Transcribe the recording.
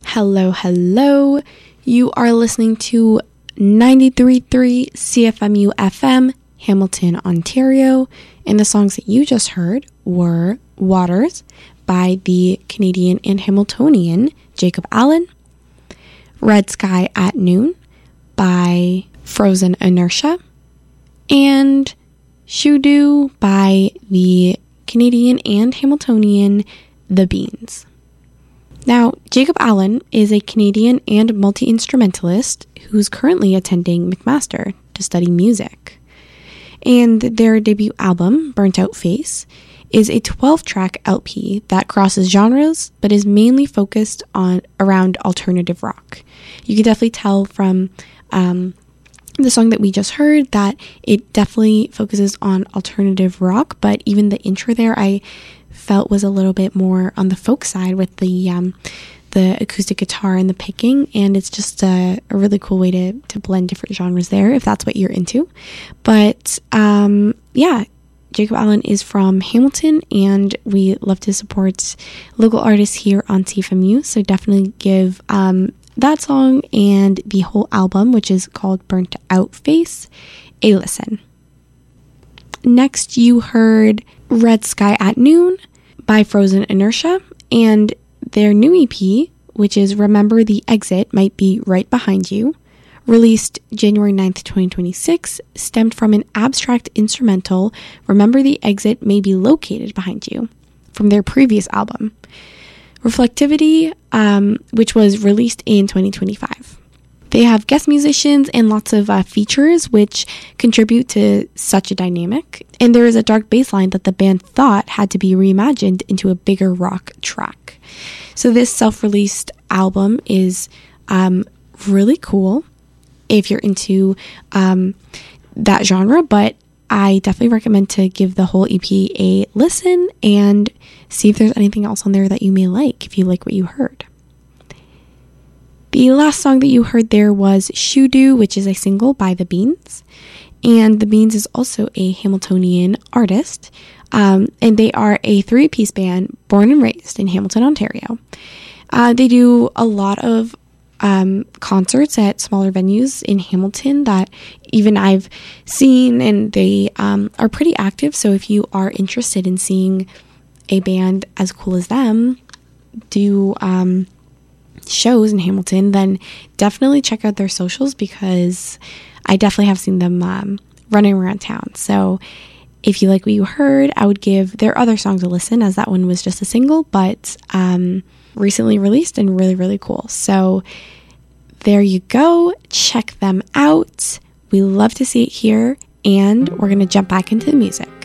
Hello, hello. You are listening to 93.3 CFMU FM, Hamilton, Ontario. And the songs that you just heard were Waters by the Canadian and Hamiltonian Jacob Allen, Red Sky at Noon by Frozen Inertia, and Shoe-Doo by the Canadian and Hamiltonian The Beans. Now, Jacob Allen is a Canadian and multi-instrumentalist who's currently attending McMaster to study music. And their debut album, Burnt Out Face, is a 12-track LP that crosses genres, but is mainly focused around alternative rock. You can definitely tell from the song that we just heard that it definitely focuses on alternative rock, but even the intro there I felt was a little bit more on the folk side with the acoustic guitar and the picking, and it's just a really cool way to blend different genres there if that's what you're into. But yeah, Jacob Allen is from Hamilton, and we love to support local artists here on CFMU, so definitely give that song and the whole album, which is called Burnt Out Face, a listen. Next, you heard Red Sky at Noon by Frozen Inertia, and their new EP, which is Remember the Exit Might Be Right Behind You, released January 9th, 2026, stemmed from an abstract instrumental, Remember the Exit May Be Located Behind You, from their previous album, Reflectivity, which was released in 2025. They have guest musicians and lots of features which contribute to such a dynamic. And there is a dark bass line that the band thought had to be reimagined into a bigger rock track. So this self-released album is really cool if you're into that genre, but I definitely recommend to give the whole EP a listen and see if there's anything else on there that you may like, if you like what you heard. The last song that you heard there was Shoe-Doo, which is a single by The Beans. And The Beans is also a Hamiltonian artist. And they are a 3-piece band born and raised in Hamilton, Ontario. They do a lot of concerts at smaller venues in Hamilton that even I've seen, and they are pretty active. So if you are interested in seeing a band as cool as them do shows in Hamilton, then definitely check out their socials, because I definitely have seen them running around town. So if you like what you heard, I would give their other songs a listen, as that one was just a single, but recently released and really, really cool. So there you go. Check them out. We love to see it here, and we're going to jump back into the music.